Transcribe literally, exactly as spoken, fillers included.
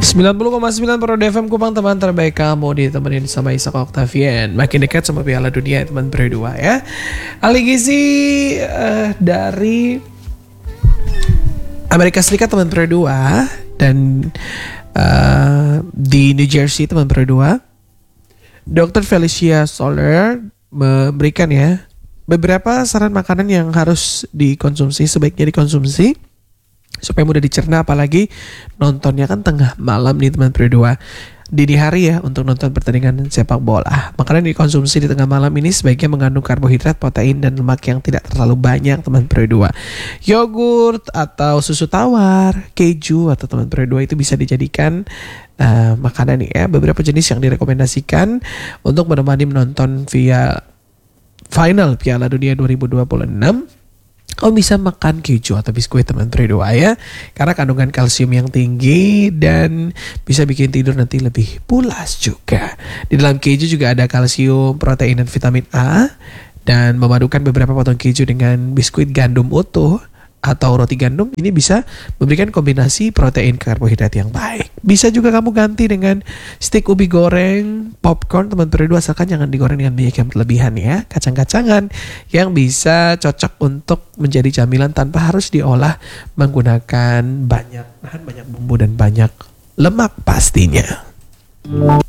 sembilan puluh koma sembilan Pro F M Kupang, teman terbaik kamu, ditemenin sama Isak Octavian. Makin dekat sama Piala Dunia teman berdua ya. Ali Gizi uh, dari Amerika Serikat teman berdua, dan uh, di New Jersey teman berdua, dokter Felicia Soler memberikan ya beberapa saran makanan yang harus dikonsumsi, sebaiknya dikonsumsi supaya mudah dicerna, apalagi nontonnya kan tengah malam nih teman berdua, dini hari ya untuk nonton pertandingan sepak bola. Makanan yang dikonsumsi di tengah malam ini sebaiknya mengandung karbohidrat, protein, dan lemak yang tidak terlalu banyak teman berdua. Yogurt atau susu tawar, keju atau teman berdua itu bisa dijadikan uh, makanan nih ya. Beberapa jenis yang direkomendasikan untuk menemani menonton via final Piala Dunia dua ribu dua puluh enam. Kamu bisa makan keju atau biskuit teman berdua ya, karena kandungan kalsium yang tinggi dan bisa bikin tidur nanti lebih pulas juga. Di dalam keju juga ada kalsium, protein, dan vitamin A. Dan memadukan beberapa potong keju dengan biskuit gandum utuh atau roti gandum, ini bisa memberikan kombinasi protein karbohidrat yang baik. Bisa juga kamu ganti dengan stik ubi goreng, popcorn teman berdua, asalkan jangan digoreng dengan minyak yang berlebihan ya. Kacang-kacangan yang bisa cocok untuk menjadi camilan tanpa harus diolah menggunakan banyak bahan, banyak bumbu, dan banyak lemak pastinya.